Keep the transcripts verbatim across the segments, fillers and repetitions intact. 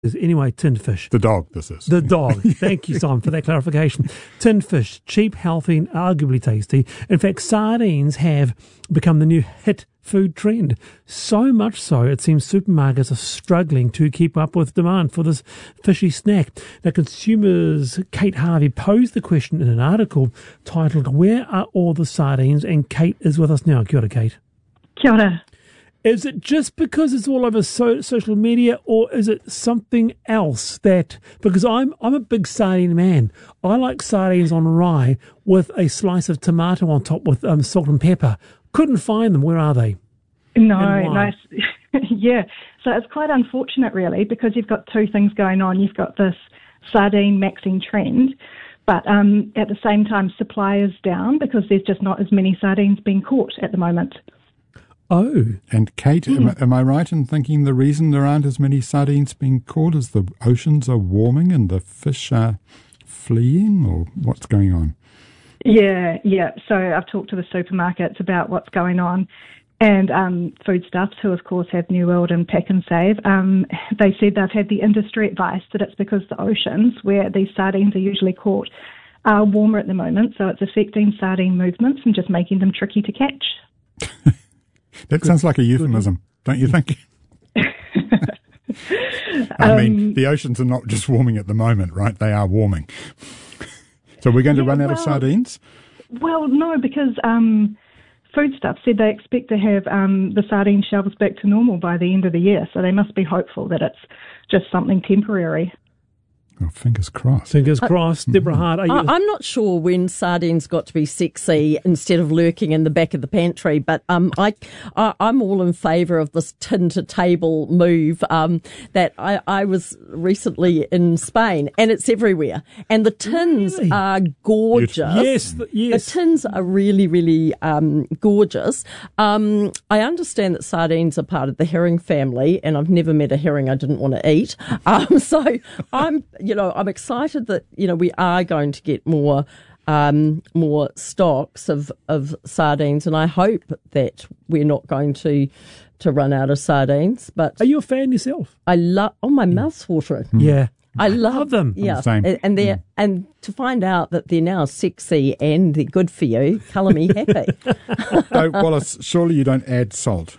Anyway, tinned fish. The dog, this is. The dog. Thank you, Simon, for that clarification. Tinned fish, cheap, healthy, and arguably tasty. In fact, sardines have become the new hit food trend. So much so, it seems supermarkets are struggling to keep up with demand for this fishy snack. Now, consumers Kate Harvey posed the question in an article titled, "Where are all the sardines?" And Kate is with us now. Kia ora, Kate. Kia ora. Is it just because it's all over so, social media, or is it something else that, because I'm I'm a big sardine man. I like sardines on rye with a slice of tomato on top with um, salt and pepper. Couldn't find them. Where are they? No, no. Yeah. So it's quite unfortunate, really, because you've got two things going on. You've got this sardine maxing trend, but um, at the same time, supply is down because there's just not as many sardines being caught at the moment. Oh. And Kate, mm. am, am I right in thinking the reason there aren't as many sardines being caught is the oceans are warming and the fish are fleeing, or what's going on? Yeah, yeah. So I've talked to the supermarkets about what's going on. And um, Foodstuffs, who of course have New World and Pack and Save, um, they said they've had the industry advice that it's because the oceans, where these sardines are usually caught, are warmer at the moment. So it's affecting sardine movements and just making them tricky to catch. That sounds like a euphemism, don't you think? I mean, um, the oceans are not just warming at the moment, right? They are warming. So we're going to yeah, run out well, of sardines? Well, no, because um, Foodstuffs said they expect to have um, the sardine shelves back to normal by the end of the year. So they must be hopeful that it's just something temporary. Oh, fingers crossed. Fingers crossed. Uh, Deborah Hart, are you... I'm not sure when sardines got to be sexy instead of lurking in the back of the pantry, but um, I, I, I'm all in favour of this tin-to-table move um, that I, I was recently in Spain, and it's everywhere. And the tins really? are gorgeous. Yes, yes. The tins are really, really um, gorgeous. Um, I understand that sardines are part of the herring family, and I've never met a herring I didn't want to eat. Um, so I'm... You know, I'm excited that, you know, we are going to get more um, more stocks of, of sardines, and I hope that we're not going to to run out of sardines. But are you a fan yourself? I love. Oh, my mouth's watering. Yeah, I love, love them. Yeah, the and, and they're yeah. and to find out that they're now sexy and they're good for you, colour me happy. So, Wallace, surely you don't add salt.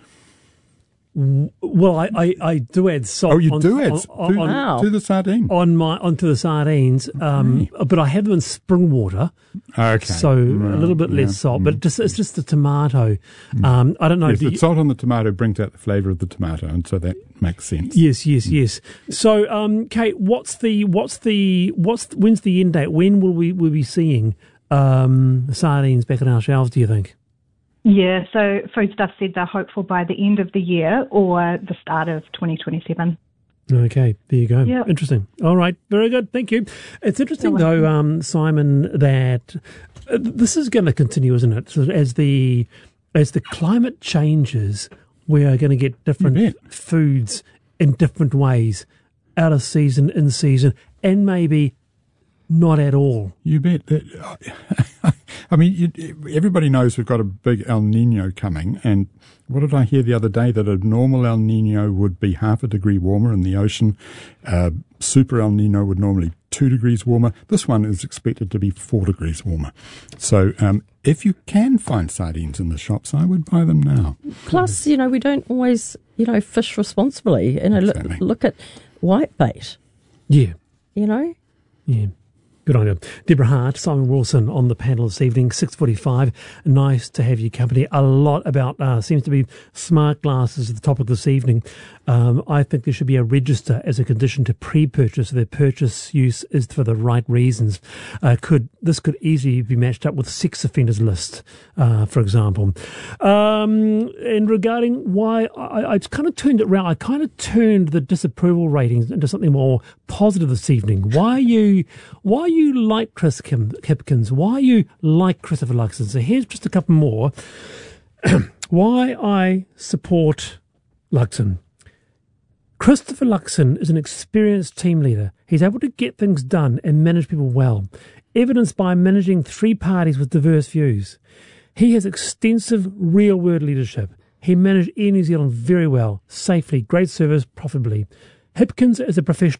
Well, I, I, I do add salt. Oh, you on, do add on, to, on, wow. to the sardine on my onto the sardines, um, okay. but I have them in spring water. Okay, so well, a little bit less yeah. salt, mm. but just, it's just the tomato. Mm. Um, I don't know. Yes, do the you, salt on the tomato brings out the flavour of the tomato, and so that makes sense. Yes, yes, mm. yes. So, um, Kate, what's the what's the what's the, when's the end date? When will we will we be seeing um, sardines back on our shelves? Do you think? Yeah, so Foodstuffs said they're hopeful by the end of the year or the start of twenty twenty-seven. Okay, there you go. Yep. Interesting. All right, very good. Thank you. It's interesting, though, um, Simon, that uh, this is going to continue, isn't it? So as the as the climate changes, we are going to get different foods in different ways, out of season, in season, and maybe not at all. You bet. I mean, you, everybody knows we've got a big El Nino coming, and what did I hear the other day? That a normal El Nino would be half a degree warmer in the ocean. Uh, super El Nino would normally two degrees warmer. This one is expected to be four degrees warmer. So um, if you can find sardines in the shops, I would buy them now. Plus, you know, we don't always, you know, fish responsibly. You know, exactly. look, look at whitebait. Yeah. You know? Yeah. Good on you. Deborah Hart, Simon Wilson on the panel this evening, six forty-five. Nice to have your company. A lot about, uh, seems to be smart glasses at the topic this evening. Um, I think there should be a register as a condition to pre-purchase. So their purchase use is for the right reasons. Uh, could This could easily be matched up with sex offenders list, uh, for example. Um, and regarding why, I, I kind of turned it around. I kind of turned the disapproval ratings into something more positive this evening. Why are you, why are you like Chris Kim, Hipkins? Why are you like Christopher Luxon? So here's just a couple more. Why I support Luxon. Christopher Luxon is an experienced team leader. He's able to get things done and manage people well, evidenced by managing three parties with diverse views. He has extensive real-world leadership. He managed Air New Zealand very well, safely, great service, profitably. Hipkins is a professional